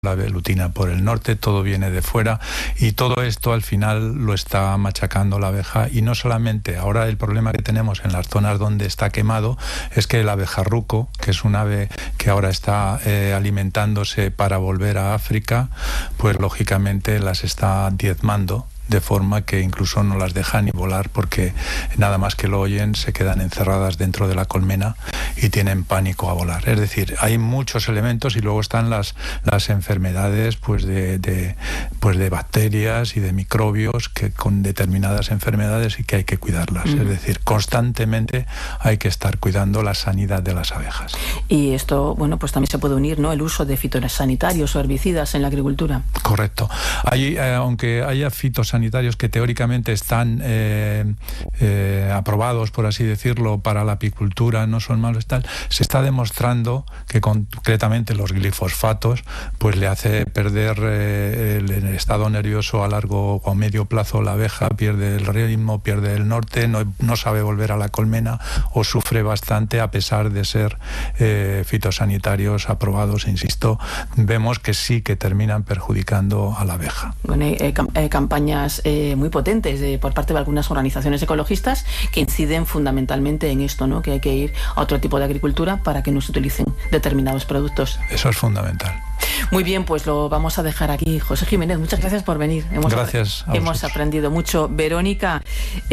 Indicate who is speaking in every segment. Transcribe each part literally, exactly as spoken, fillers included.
Speaker 1: la velutina por el norte, todo viene de fuera y todo esto al final lo está machacando la abeja. Y no solamente, ahora el problema que tenemos en las zonas donde está quemado es que el abejarruco, que es un ave que ahora está eh, alimentándose para volver a África, pues lógicamente las está diezmando, de forma que incluso no las dejan ni volar, porque nada más que lo oyen se quedan encerradas dentro de la colmena y tienen pánico a volar. Es decir, hay muchos elementos y luego están las, las enfermedades pues de, de, pues de bacterias y de microbios que con determinadas enfermedades y que hay que cuidarlas. Mm. Es decir, constantemente hay que estar cuidando la sanidad de las abejas.
Speaker 2: Y esto, bueno, pues también se puede unir, ¿no?, el uso de fitosanitarios o herbicidas en la agricultura.
Speaker 1: Correcto. Hay, eh, aunque haya fitosanitarios sanitarios que teóricamente están eh, eh, aprobados, por así decirlo, para la apicultura, no son malos, tal, se está demostrando que concretamente los glifosfatos pues le hace perder eh, el, el estado nervioso a largo o a medio plazo. La abeja pierde el ritmo, pierde el norte, no, no sabe volver a la colmena o sufre bastante a pesar de ser eh, fitosanitarios aprobados. Insisto, vemos que sí que terminan perjudicando a la abeja.
Speaker 2: Bueno, eh, cam- eh, campañas Eh, muy potentes de, por parte de algunas organizaciones ecologistas que inciden fundamentalmente en esto, ¿no?, que hay que ir a otro tipo de agricultura para que no se utilicen determinados productos.
Speaker 1: Eso es fundamental.
Speaker 2: Muy bien, pues lo vamos a dejar aquí. José Jiménez, muchas gracias por venir. Hemos,
Speaker 1: gracias a
Speaker 2: hemos aprendido mucho. Verónica,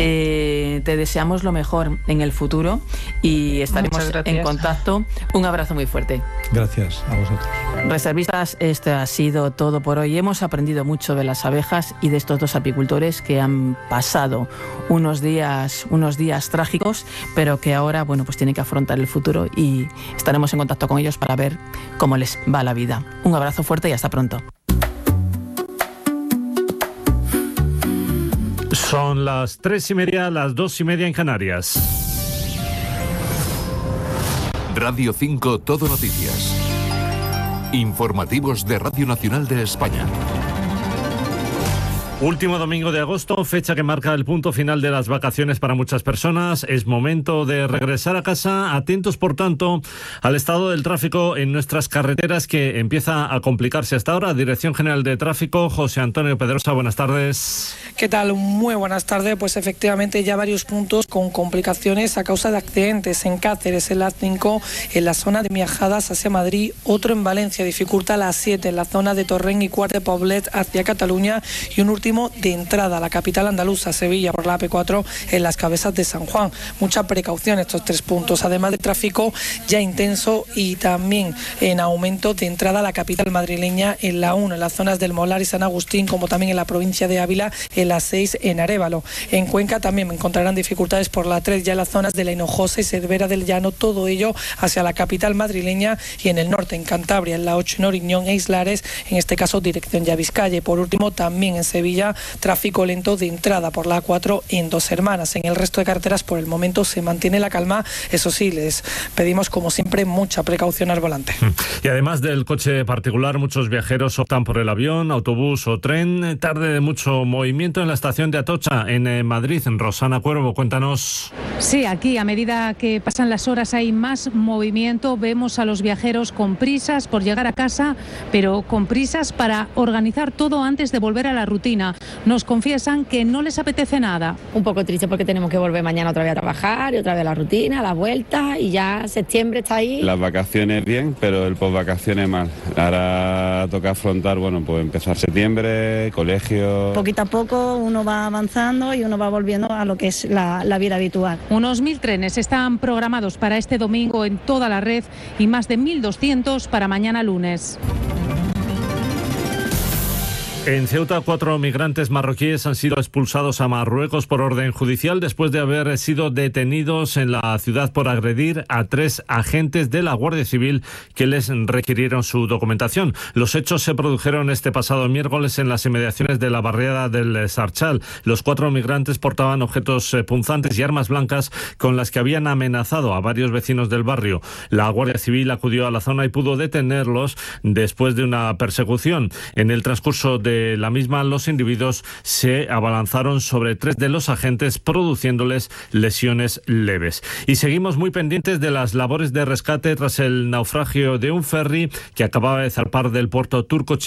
Speaker 2: eh, te deseamos lo mejor en el futuro y estaremos en contacto. Un abrazo muy fuerte.
Speaker 1: Gracias a vosotros.
Speaker 2: Reservistas, esto ha sido todo por hoy. Hemos aprendido mucho de las abejas y de estos dos apicultores que han pasado unos días, unos días trágicos, pero que ahora, bueno, pues tienen que afrontar el futuro y estaremos en contacto con ellos para ver cómo les va la vida. Un abrazo fuerte y hasta pronto.
Speaker 3: Son las tres y media, las dos y media en Canarias.
Speaker 4: Radio cinco Todo Noticias. Informativos de Radio Nacional de España.
Speaker 3: Último domingo de agosto, fecha que marca el punto final de las vacaciones para muchas personas. Es momento de regresar a casa. Atentos, por tanto, al estado del tráfico en nuestras carreteras, que empieza a complicarse hasta ahora. Dirección General de Tráfico, José Antonio Pedrosa, buenas tardes.
Speaker 5: ¿Qué tal? Muy buenas tardes. Pues efectivamente ya varios puntos con complicaciones a causa de accidentes. En Cáceres, en la cinco, en la zona de Miajadas hacia Madrid. Otro en Valencia, dificulta la siete, en la zona de Torrent y Quart de Poblet hacia Cataluña. Y un último de entrada a la capital andaluza, Sevilla, por la A P cuatro en las Cabezas de San Juan. Mucha precaución estos tres puntos, además de tráfico ya intenso y también en aumento de entrada a la capital madrileña en la uno, en las zonas del Molar y San Agustín, como también en la provincia de Ávila, en la seis, en Arévalo. En Cuenca también encontrarán dificultades por la tres, ya en las zonas de la Hinojosa y Cervera del Llano, todo ello hacia la capital madrileña, y en el norte, en Cantabria, en la ocho, en Oriñón e Islares, en este caso dirección ya Vizcaya. Y por último, también en Sevilla, tráfico lento de entrada por la A cuatro en Dos Hermanas. En el resto de carreteras por el momento se mantiene la calma. Eso sí, les pedimos como siempre mucha precaución al volante.
Speaker 3: Y además del coche particular, muchos viajeros optan por el avión, autobús o tren. Tarde de mucho movimiento en la estación de Atocha, en Madrid. Rosana Cuervo, cuéntanos.
Speaker 6: Sí, aquí a medida que pasan las horas hay más movimiento. Vemos a los viajeros con prisas por llegar a casa, pero con prisas para organizar todo antes de volver a la rutina. Nos confiesan que no les apetece nada.
Speaker 7: Un poco triste porque tenemos que volver mañana otra vez a trabajar y otra vez a la rutina, a la vuelta, y ya septiembre está ahí.
Speaker 8: Las vacaciones bien, pero el posvacaciones mal. Ahora toca afrontar, bueno, pues empezar septiembre, colegio.
Speaker 9: Poquito a poco uno va avanzando y uno va volviendo a lo que es la, la vida habitual.
Speaker 6: Unos mil trenes están programados para este domingo en toda la red y más de mil doscientos para mañana lunes.
Speaker 3: En Ceuta, cuatro migrantes marroquíes han sido expulsados a Marruecos por orden judicial después de haber sido detenidos en la ciudad por agredir a tres agentes de la Guardia Civil que les requirieron su documentación. Los hechos se produjeron este pasado miércoles en las inmediaciones de la barriada del Sarchal. Los cuatro migrantes portaban objetos punzantes y armas blancas con las que habían amenazado a varios vecinos del barrio. La Guardia Civil acudió a la zona y pudo detenerlos después de una persecución. En el transcurso de de la misma, los individuos se abalanzaron sobre tres de los agentes, produciéndoles lesiones leves. Y seguimos muy pendientes de las labores de rescate tras el naufragio de un ferry que acababa de zarpar del puerto turco